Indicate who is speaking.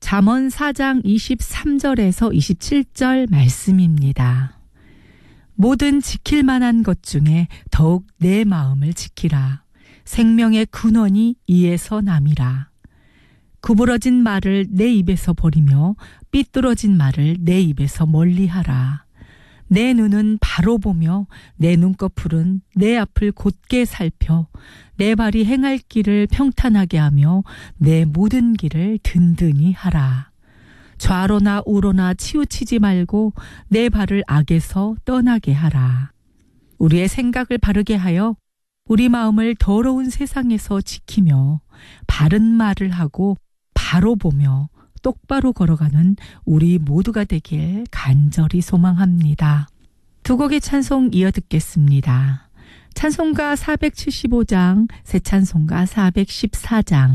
Speaker 1: 잠언 4장 23절에서 27절 말씀입니다. 모든 지킬 만한 것 중에 더욱 내 마음을 지키라. 생명의 근원이 이에서 남이라. 구부러진 말을 내 입에서 버리며 삐뚤어진 말을 내 입에서 멀리하라. 내 눈은 바로 보며 내 눈꺼풀은 내 앞을 곧게 살펴 내 발이 행할 길을 평탄하게 하며 내 모든 길을 든든히 하라. 좌로나 우로나 치우치지 말고 내 발을 악에서 떠나게 하라. 우리의 생각을 바르게 하여 우리 마음을 더러운 세상에서 지키며 바른 말을 하고 바로 보며 똑바로 걸어가는 우리 모두가 되길 간절히 소망합니다. 두 곡의 찬송 이어 듣겠습니다. 찬송가 475장, 새 찬송가 414장.